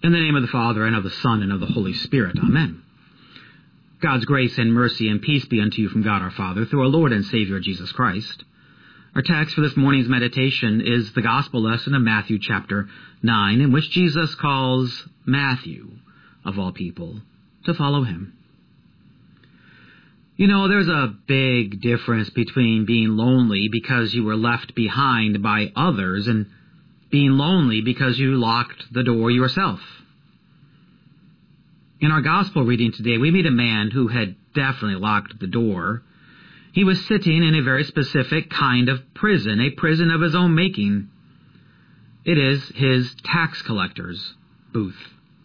In the name of the Father, and of the Son, and of the Holy Spirit. Amen. God's grace and mercy and peace be unto you from God our Father, through our Lord and Savior Jesus Christ. Our text for this morning's meditation is the Gospel lesson of Matthew chapter 9, in which Jesus calls Matthew, of all people, to follow him. You know, there's a big difference between being lonely because you were left behind by others and being lonely because you locked the door yourself. In our gospel reading today, we meet a man who had definitely locked the door. He was sitting in a very specific kind of prison, a prison of his own making. It is his tax collector's booth.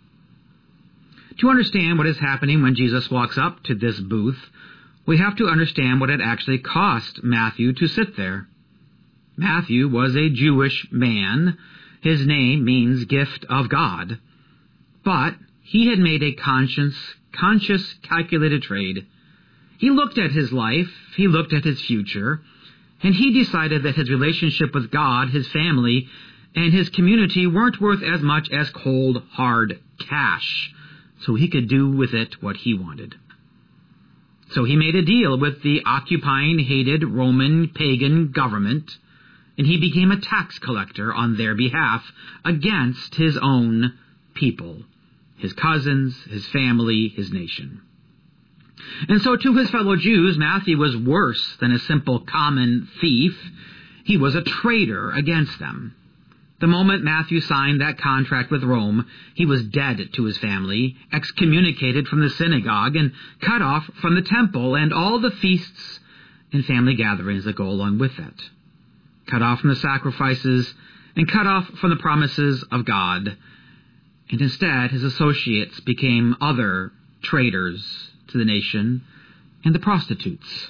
To understand what is happening when Jesus walks up to this booth, we have to understand what it actually cost Matthew to sit there. Matthew was a Jewish man. His name means gift of God. But he had made a conscious, calculated trade. He looked at his life, he looked at his future, and he decided that his relationship with God, his family, and his community weren't worth as much as cold, hard cash, so he could do with it what he wanted. So he made a deal with the occupying, hated Roman pagan government, and he became a tax collector on their behalf against his own people, his cousins, his family, his nation. And so to his fellow Jews, Matthew was worse than a simple common thief. He was a traitor against them. The moment Matthew signed that contract with Rome, he was dead to his family, excommunicated from the synagogue, and cut off from the temple and all the feasts and family gatherings that go along with it. Cut off from the sacrifices, and cut off from the promises of God. And instead, his associates became other traitors to the nation and the prostitutes.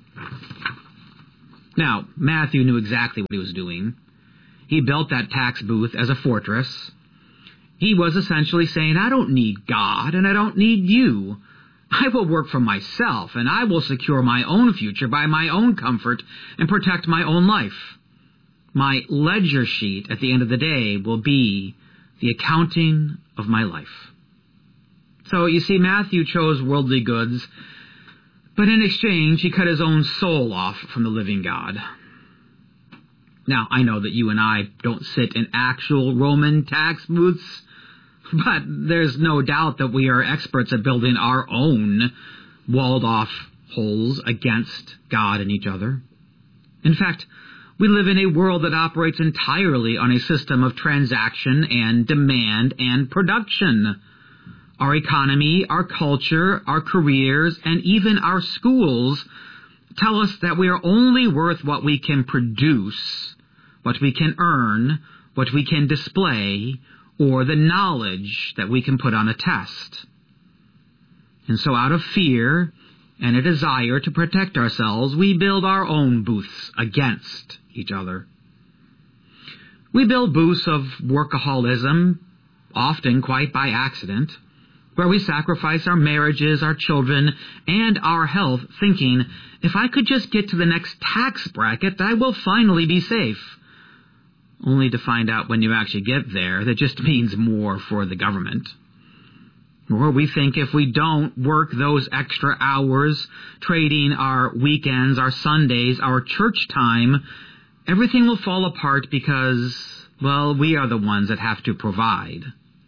Now, Matthew knew exactly what he was doing. He built that tax booth as a fortress. He was essentially saying, I don't need God, and I don't need you. I will work for myself, and I will secure my own future by my own comfort and protect my own life. My ledger sheet at the end of the day will be the accounting of my life. So, you see, Matthew chose worldly goods, but in exchange, he cut his own soul off from the living God. Now, I know that you and I don't sit in actual Roman tax booths, but there's no doubt that we are experts at building our own walled-off holes against God and each other. In fact, we live in a world that operates entirely on a system of transaction and demand and production. Our economy, our culture, our careers, and even our schools tell us that we are only worth what we can produce, what we can earn, what we can display, or the knowledge that we can put on a test. And so out of fear and a desire to protect ourselves, we build our own booths against each other. We build booths of workaholism, often quite by accident, where we sacrifice our marriages, our children, and our health, thinking, if I could just get to the next tax bracket, I will finally be safe. Only to find out when you actually get there, that just means more for the government. Or we think if we don't work those extra hours, trading our weekends, our Sundays, our church time, everything will fall apart because, well, we are the ones that have to provide.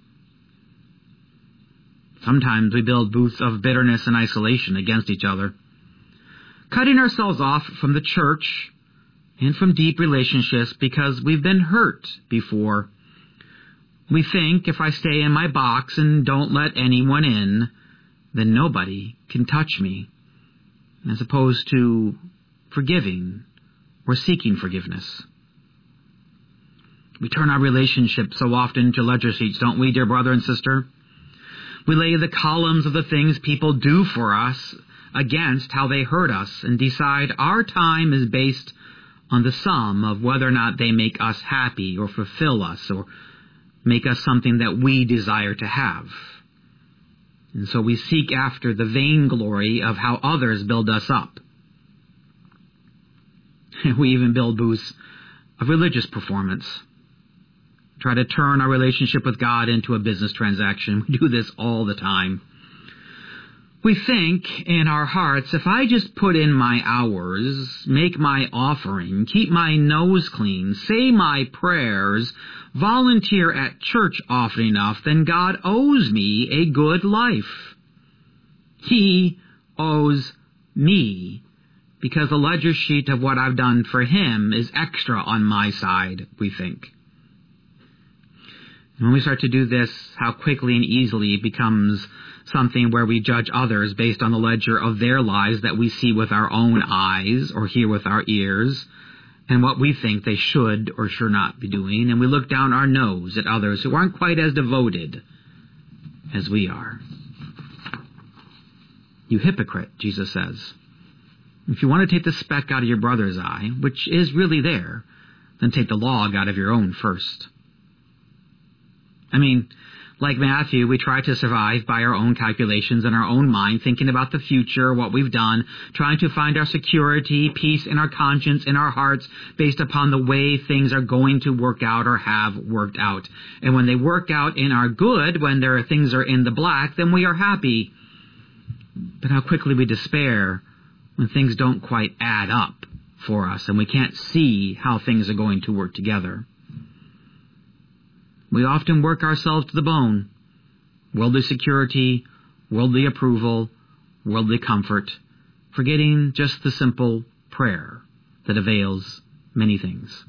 Sometimes we build booths of bitterness and isolation against each other, cutting ourselves off from the church and from deep relationships because we've been hurt before. We think if I stay in my box and don't let anyone in, then nobody can touch me, as opposed to forgiving or seeking forgiveness. We turn our relationships so often into ledger sheets, don't we, dear brother and sister? We lay the columns of the things people do for us against how they hurt us and decide our time is based on the sum of whether or not they make us happy or fulfill us or make us something that we desire to have. And so we seek after the vainglory of how others build us up. We even build booths of religious performance, try to turn our relationship with God into a business transaction. We do this all the time. We think in our hearts, if I just put in my hours, make my offering, keep my nose clean, say my prayers, volunteer at church often enough, then God owes me a good life. He owes me, because the ledger sheet of what I've done for him is extra on my side, we think. And when we start to do this, how quickly and easily it becomes something where we judge others based on the ledger of their lives that we see with our own eyes or hear with our ears, and what we think they should or should not be doing, and we look down our nose at others who aren't quite as devoted as we are. You hypocrite, Jesus says. If you want to take the speck out of your brother's eye, which is really there, then take the log out of your own first. Like Matthew, we try to survive by our own calculations in our own mind, thinking about the future, what we've done, trying to find our security, peace in our conscience, in our hearts, based upon the way things are going to work out or have worked out. And when they work out in our good, when things are in the black, then we are happy. But how quickly we despair when things don't quite add up for us and we can't see how things are going to work together. We often work ourselves to the bone. Worldly security, worldly approval, worldly comfort, forgetting just the simple prayer that avails many things.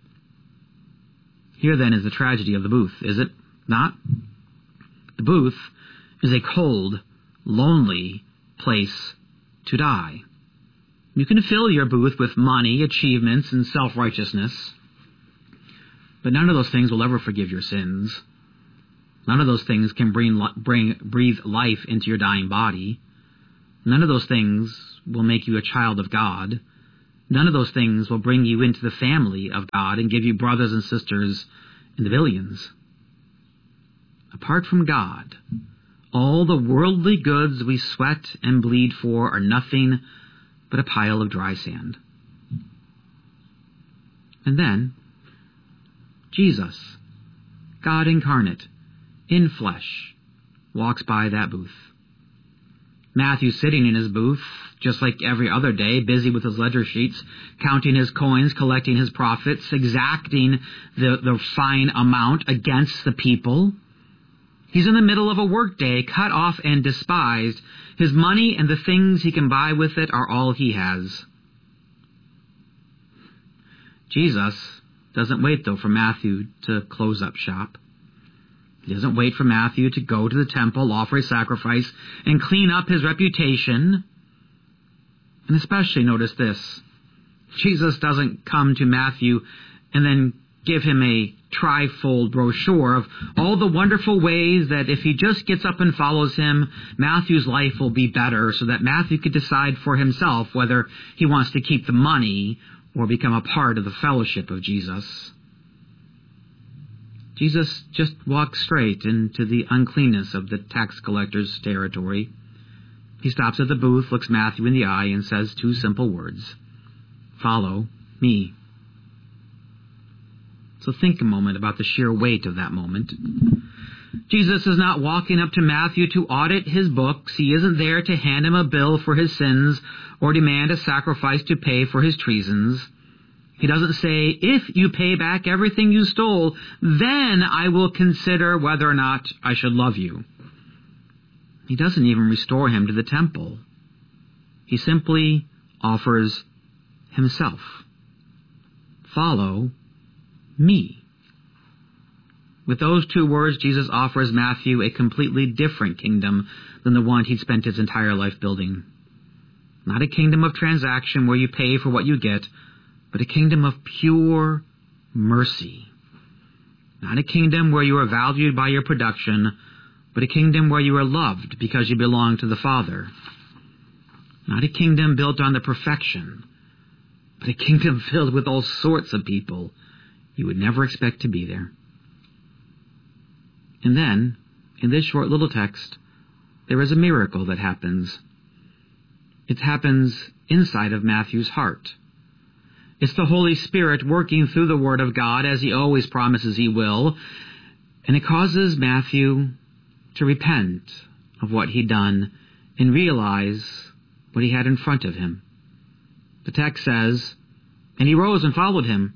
Here then is the tragedy of the booth, is it not? The booth is a cold, lonely place to die. You can fill your booth with money, achievements, and self-righteousness, but none of those things will ever forgive your sins. None of those things can breathe life into your dying body. None of those things will make you a child of God. None of those things will bring you into the family of God and give you brothers and sisters in the billions. Apart from God, all the worldly goods we sweat and bleed for are nothing but a pile of dry sand. And then, Jesus, God incarnate, in flesh, walks by that booth. Matthew's sitting in his booth, just like every other day, busy with his ledger sheets, counting his coins, collecting his profits, exacting the fine amount against the people. He's in the middle of a workday, cut off and despised. His money and the things he can buy with it are all he has. Jesus doesn't wait, though, for Matthew to close up shop. He doesn't wait for Matthew to go to the temple, offer a sacrifice, and clean up his reputation. And especially notice this. Jesus doesn't come to Matthew and then give him a trifold brochure of all the wonderful ways that if he just gets up and follows him, Matthew's life will be better, so that Matthew could decide for himself whether he wants to keep the money or become a part of the fellowship of Jesus. Jesus just walks straight into the uncleanness of the tax collector's territory. He stops at the booth, looks Matthew in the eye, and says two simple words: "Follow me." So think a moment about the sheer weight of that moment. Jesus is not walking up to Matthew to audit his books. He isn't there to hand him a bill for his sins or demand a sacrifice to pay for his treasons. He doesn't say, "If you pay back everything you stole, then I will consider whether or not I should love you." He doesn't even restore him to the temple. He simply offers himself. Follow me. With those two words, Jesus offers Matthew a completely different kingdom than the one he'd spent his entire life building. Not a kingdom of transaction where you pay for what you get, but a kingdom of pure mercy. Not a kingdom where you are valued by your production, but a kingdom where you are loved because you belong to the Father. Not a kingdom built on the perfection, but a kingdom filled with all sorts of people you would never expect to be there. And then, in this short little text, there is a miracle that happens. It happens inside of Matthew's heart. It's the Holy Spirit working through the Word of God as He always promises He will. And it causes Matthew to repent of what he'd done and realize what he had in front of him. The text says, and he rose and followed him.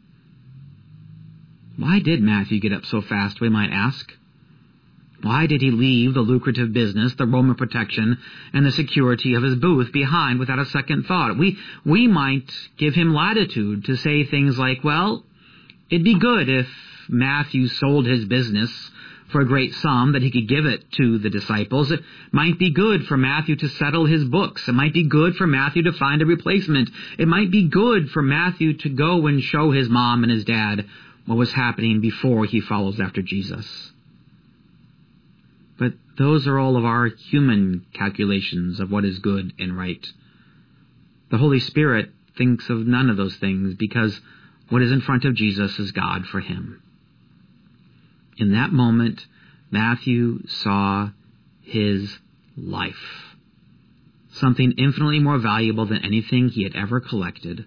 Why did Matthew get up so fast, we might ask? Why did he leave the lucrative business, the Roman protection, and the security of his booth behind without a second thought? We might give him latitude to say things like, well, it'd be good if Matthew sold his business for a great sum that he could give it to the disciples. It might be good for Matthew to settle his books. It might be good for Matthew to find a replacement. It might be good for Matthew to go and show his mom and his dad what was happening before he follows after Jesus. But those are all of our human calculations of what is good and right. The Holy Spirit thinks of none of those things because what is in front of Jesus is God for him. In that moment, Matthew saw his life, something infinitely more valuable than anything he had ever collected.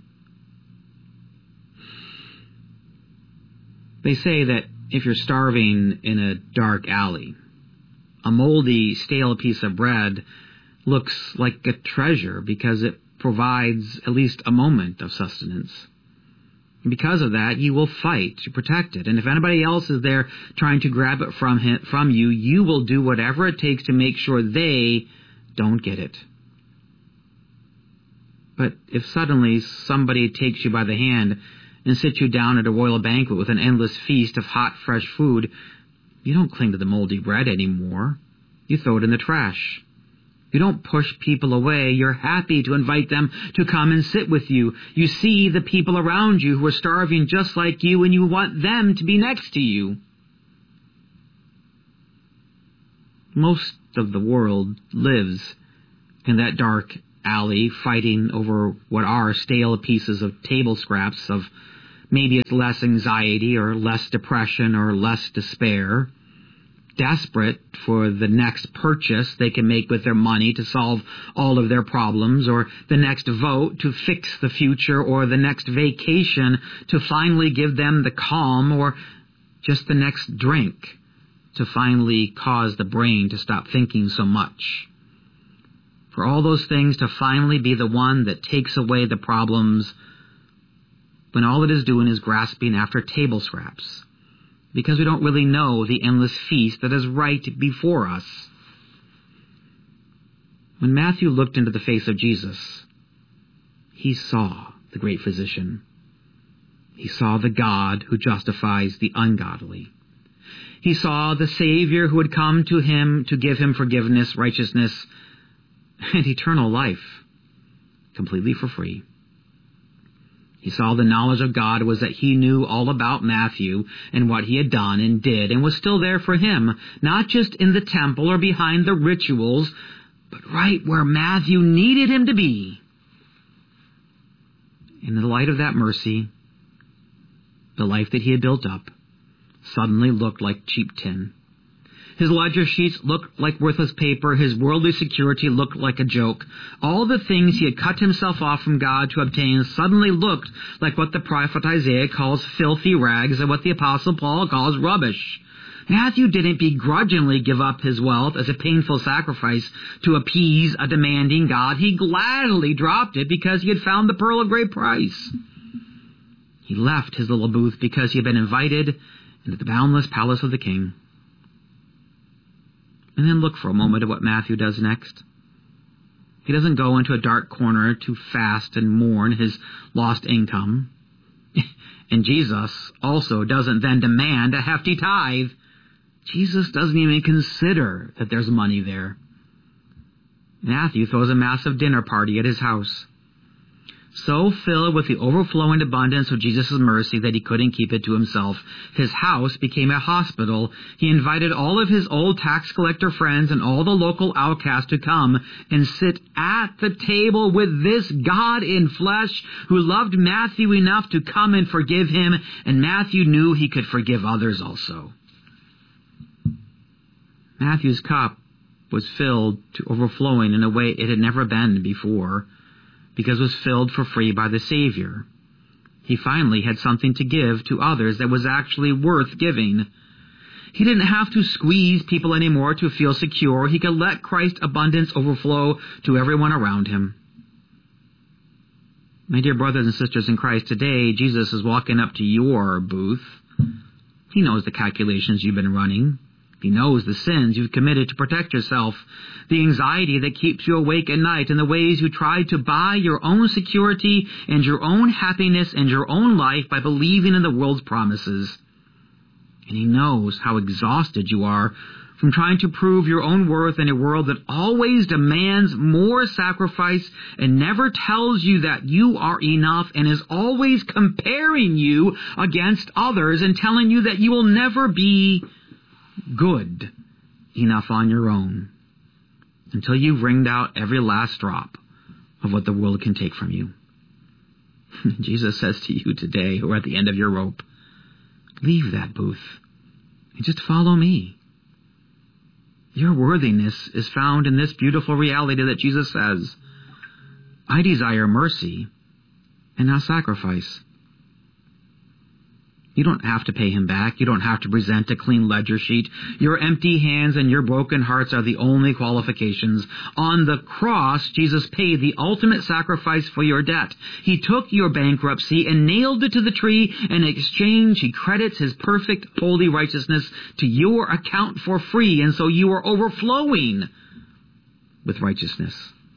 They say that if you're starving in a dark alley, a moldy, stale piece of bread looks like a treasure because it provides at least a moment of sustenance. And because of that, you will fight to protect it. And if anybody else is there trying to grab it from you, you will do whatever it takes to make sure they don't get it. But if suddenly somebody takes you by the hand and sits you down at a royal banquet with an endless feast of hot, fresh food, you don't cling to the moldy bread anymore. You throw it in the trash. You don't push people away. You're happy to invite them to come and sit with you. You see the people around you who are starving just like you, and you want them to be next to you. Most of the world lives in that dark alley, fighting over what are stale pieces of table scraps of maybe less anxiety or less depression or less despair. Desperate for the next purchase they can make with their money to solve all of their problems, or the next vote to fix the future, or the next vacation to finally give them the calm, or just the next drink to finally cause the brain to stop thinking so much. For all those things to finally be the one that takes away the problems when all it is doing is grasping after table scraps. Because we don't really know the endless feast that is right before us. When Matthew looked into the face of Jesus, he saw the great physician. He saw the God who justifies the ungodly. He saw the Savior who had come to him to give him forgiveness, righteousness, and eternal life, completely for free. He saw the knowledge of God was that he knew all about Matthew and what he had done and did, and was still there for him, not just in the temple or behind the rituals, but right where Matthew needed him to be. In the light of that mercy, the life that he had built up suddenly looked like cheap tin. His ledger sheets looked like worthless paper. His worldly security looked like a joke. All the things he had cut himself off from God to obtain suddenly looked like what the prophet Isaiah calls filthy rags and what the Apostle Paul calls rubbish. Matthew didn't begrudgingly give up his wealth as a painful sacrifice to appease a demanding God. He gladly dropped it because he had found the pearl of great price. He left his little booth because he had been invited into the boundless palace of the King. And then look for a moment at what Matthew does next. He doesn't go into a dark corner to fast and mourn his lost income. And Jesus also doesn't then demand a hefty tithe. Jesus doesn't even consider that there's money there. Matthew throws a massive dinner party at his house, so filled with the overflowing abundance of Jesus' mercy that he couldn't keep it to himself. His house became a hospital. He invited all of his old tax collector friends and all the local outcasts to come and sit at the table with this God in flesh who loved Matthew enough to come and forgive him, and Matthew knew he could forgive others also. Matthew's cup was filled to overflowing in a way it had never been before, because it was filled for free by the Savior. He finally had something to give to others that was actually worth giving. He didn't have to squeeze people anymore to feel secure. He could let Christ's abundance overflow to everyone around him. My dear brothers and sisters in Christ, today Jesus is walking up to your booth. He knows the calculations you've been running. He knows the sins you've committed to protect yourself, the anxiety that keeps you awake at night, and the ways you tried to buy your own security and your own happiness and your own life by believing in the world's promises. And He knows how exhausted you are from trying to prove your own worth in a world that always demands more sacrifice and never tells you that you are enough and is always comparing you against others and telling you that you will never be good enough on your own until you've wringed out every last drop of what the world can take from you. Jesus says to you today, who are at the end of your rope, leave that booth and just follow me. Your worthiness is found in this beautiful reality that Jesus says, I desire mercy and not sacrifice. You don't have to pay Him back. You don't have to present a clean ledger sheet. Your empty hands and your broken hearts are the only qualifications. On the cross, Jesus paid the ultimate sacrifice for your debt. He took your bankruptcy and nailed it to the tree. In exchange, He credits His perfect, holy righteousness to your account for free, and so you are overflowing with righteousness.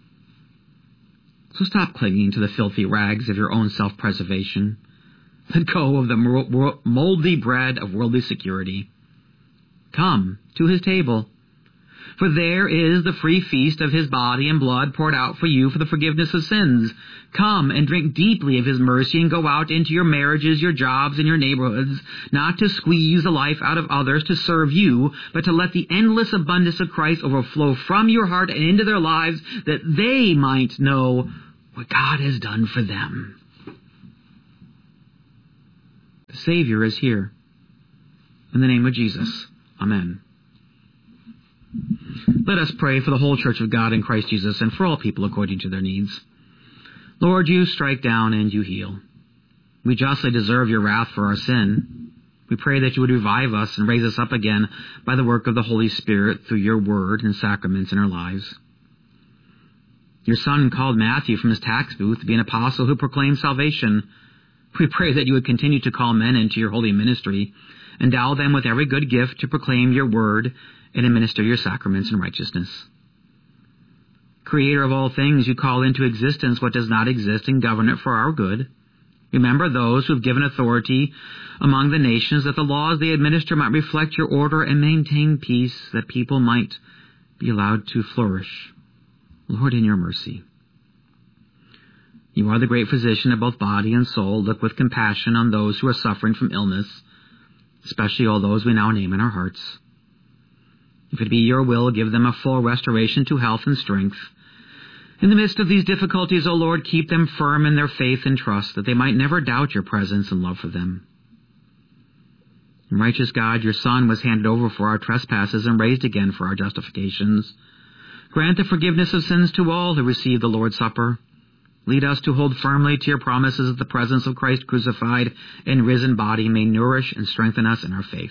So stop clinging to the filthy rags of your own self-preservation. Let go of the moldy bread of worldly security. Come to His table, for there is the free feast of His body and blood poured out for you for the forgiveness of sins. Come and drink deeply of His mercy and go out into your marriages, your jobs, and your neighborhoods, not to squeeze the life out of others to serve you, but to let the endless abundance of Christ overflow from your heart and into their lives, that they might know what God has done for them. The Savior is here. In the name of Jesus. Amen. Let us pray for the whole Church of God in Christ Jesus and for all people according to their needs. Lord, you strike down and you heal. We justly deserve your wrath for our sin. We pray that you would revive us and raise us up again by the work of the Holy Spirit through your word and sacraments in our lives. Your Son called Matthew from his tax booth to be an apostle who proclaimed salvation. We pray that you would continue to call men into your holy ministry, endow them with every good gift to proclaim your word and administer your sacraments in righteousness. Creator of all things, you call into existence what does not exist and govern it for our good. Remember those who have given authority among the nations, that the laws they administer might reflect your order and maintain peace, that people might be allowed to flourish. Lord, in your mercy. You are the great physician of both body and soul. Look with compassion on those who are suffering from illness, especially all those we now name in our hearts. If it be your will, give them a full restoration to health and strength. In the midst of these difficulties, O Lord, keep them firm in their faith and trust, that they might never doubt your presence and love for them. And righteous God, your Son was handed over for our trespasses and raised again for our justifications. Grant the forgiveness of sins to all who receive the Lord's Supper. Lead us to hold firmly to your promises that the presence of Christ crucified and risen body may nourish and strengthen us in our faith.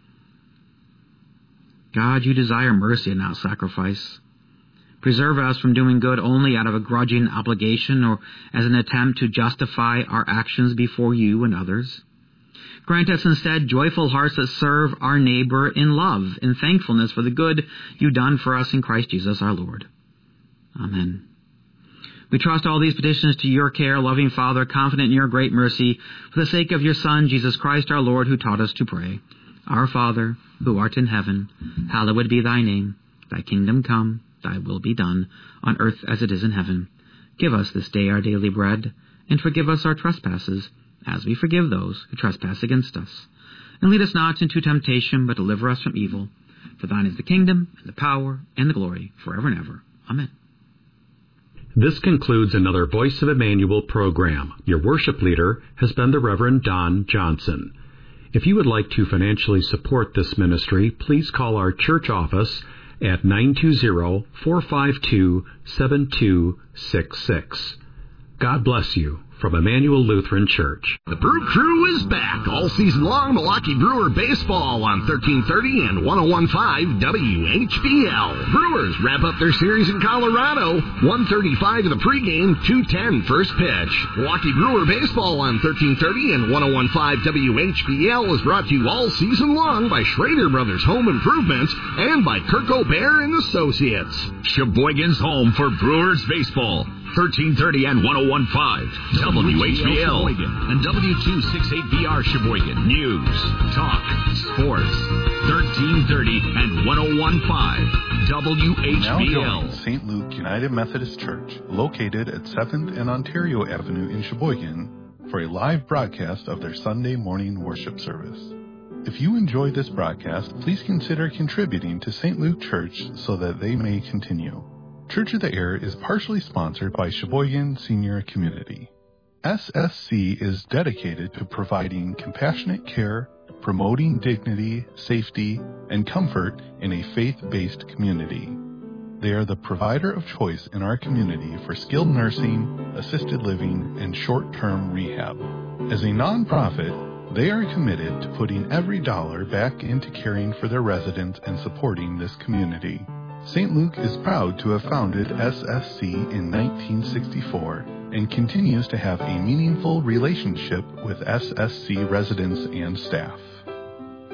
God, you desire mercy and not sacrifice. Preserve us from doing good only out of a grudging obligation or as an attempt to justify our actions before you and others. Grant us instead joyful hearts that serve our neighbor in love and thankfulness for the good you've done for us in Christ Jesus our Lord. Amen. We trust all these petitions to your care, loving Father, confident in your great mercy, for the sake of your Son, Jesus Christ our Lord, who taught us to pray. Our Father, who art in heaven, hallowed be thy name. Thy kingdom come, thy will be done, on earth as it is in heaven. Give us this day our daily bread, and forgive us our trespasses, as we forgive those who trespass against us. And lead us not into temptation, but deliver us from evil. For thine is the kingdom, and the power, and the glory, forever and ever. Amen. This concludes another Voice of Emmanuel program. Your worship leader has been the Reverend Don Johnson. If you would like to financially support this ministry, please call our church office at 920-452-7266. God bless you from Emmanuel Lutheran Church. The Brew Crew is back all season long. Milwaukee Brewer baseball on 1330 and 101.5 WHBL. Brewers wrap up their series in Colorado. 1:35 in the pregame, 2:10 first pitch. Milwaukee Brewer baseball on 1330 and 101.5 WHBL is brought to you all season long by Schrader Brothers Home Improvements and by Kirk O'Bear and Associates. Sheboygan's home for Brewers baseball. 1330 and 101.5 WHBL and W268BR Sheboygan. News, talk, sports. 1330 and 101.5 WHBL. Now join St. Luke United Methodist Church, located at 7th and Ontario Avenue in Sheboygan, for a live broadcast of their Sunday morning worship service. If you enjoy this broadcast, please consider contributing to St. Luke Church so that they may continue. Church of the Air is partially sponsored by Sheboygan Senior Community. SSC is dedicated to providing compassionate care, promoting dignity, safety, and comfort in a faith-based community. They are the provider of choice in our community for skilled nursing, assisted living, and short-term rehab. As a nonprofit, they are committed to putting every dollar back into caring for their residents and supporting this community. St. Luke is proud to have founded SSC in 1964 and continues to have a meaningful relationship with SSC residents and staff.